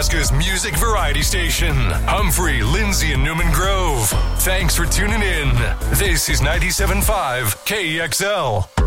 Nebraska's music variety station. Humphrey, Lindsay, and Newman Grove. Thanks for tuning in. This is 97.5 KXL.